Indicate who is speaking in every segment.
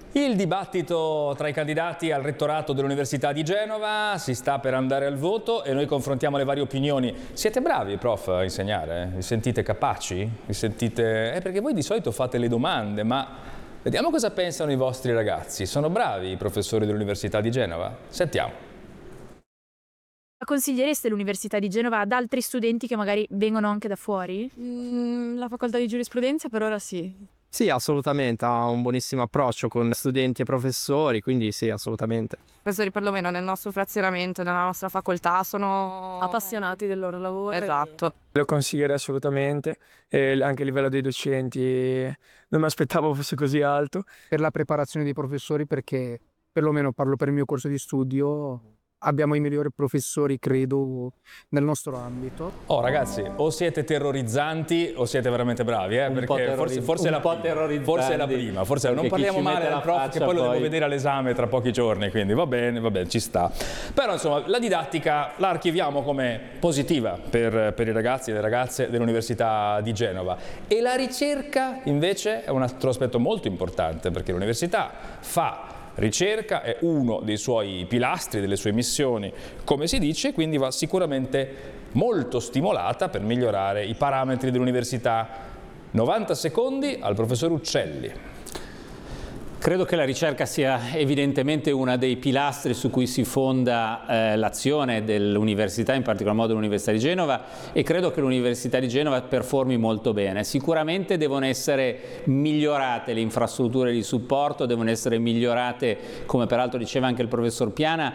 Speaker 1: Il dibattito tra i candidati al rettorato dell'Università di Genova si sta per andare al voto e noi confrontiamo le varie opinioni. Siete bravi, prof, a insegnare? Vi sentite capaci? Vi sentite... perché voi di solito fate le domande, ma vediamo cosa pensano i vostri ragazzi. Sono bravi i professori dell'Università di Genova? Sentiamo.
Speaker 2: Consigliereste l'Università di Genova ad altri studenti che magari vengono anche da fuori?
Speaker 3: La facoltà di giurisprudenza per ora sì.
Speaker 4: Sì, assolutamente, ha un buonissimo approccio con studenti e professori, quindi sì, assolutamente.
Speaker 3: I professori perlomeno nel nostro frazionamento, nella nostra facoltà sono
Speaker 5: appassionati del loro lavoro.
Speaker 3: Esatto.
Speaker 6: Lo consiglierei assolutamente, e anche a livello dei docenti non mi aspettavo fosse così alto.
Speaker 7: Per la preparazione dei professori, perché perlomeno parlo per il mio corso di studio, abbiamo i migliori professori, credo, nel nostro ambito.
Speaker 1: Oh ragazzi, o siete terrorizzanti o siete veramente bravi, perché forse è la prima, forse non parliamo male del prof che poi lo devo vedere all'esame tra pochi giorni, quindi va bene, ci sta. Però insomma la didattica la archiviamo come positiva per i ragazzi e le ragazze dell'Università di Genova, e la ricerca invece è un altro aspetto molto importante, perché l'università fa ricerca, è uno dei suoi pilastri, delle sue missioni, come si dice, quindi va sicuramente molto stimolata per migliorare i parametri dell'università. 90 secondi al professor Uccelli.
Speaker 8: Credo che la ricerca sia evidentemente uno dei pilastri su cui si fonda l'azione dell'università, in particolar modo l'Università di Genova, e credo che l'Università di Genova performi molto bene. Sicuramente devono essere migliorate le infrastrutture di supporto, devono essere migliorate, come peraltro diceva anche il professor Piana,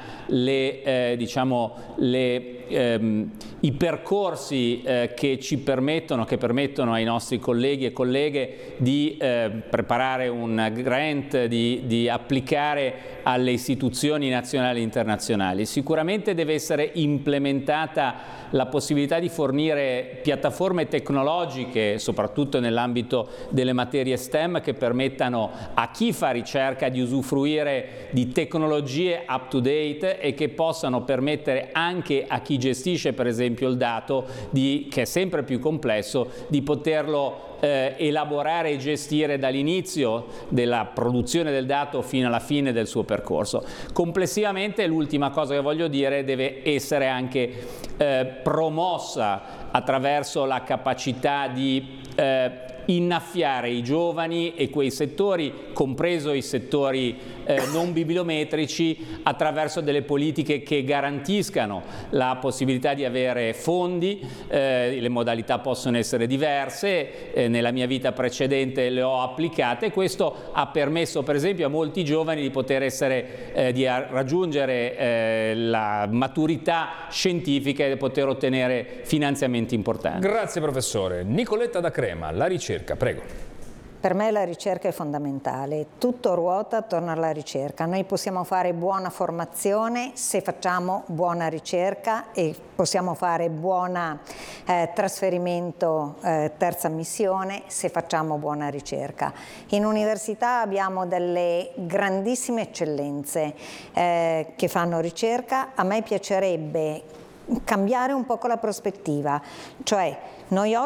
Speaker 8: i percorsi che permettono ai nostri colleghi e colleghe di preparare un grant, di applicare alle istituzioni nazionali e internazionali. Sicuramente deve essere implementata la possibilità di fornire piattaforme tecnologiche, soprattutto nell'ambito delle materie STEM, che permettano a chi fa ricerca di usufruire di tecnologie up to date e che possano permettere anche a chi gestisce per esempio il dato, che è sempre più complesso, di poterlo elaborare e gestire dall'inizio della produzione del dato fino alla fine del suo percorso. Complessivamente l'ultima cosa che voglio dire deve essere anche promossa attraverso la capacità di innaffiare i giovani e quei settori, compreso i settori non bibliometrici, attraverso delle politiche che garantiscano la possibilità di avere fondi. Le modalità possono essere diverse, nella mia vita precedente le ho applicate, e questo ha permesso per esempio a molti giovani di raggiungere la maturità scientifica e di poter ottenere finanziamenti importanti.
Speaker 1: Grazie professore. Nicoletta da Crema, la ricerca, prego.
Speaker 9: Per me la ricerca è fondamentale, tutto ruota attorno alla ricerca. Noi possiamo fare buona formazione se facciamo buona ricerca, e possiamo fare buon trasferimento, terza missione, se facciamo buona ricerca. In università abbiamo delle grandissime eccellenze che fanno ricerca. A me piacerebbe cambiare un po' la prospettiva, cioè noi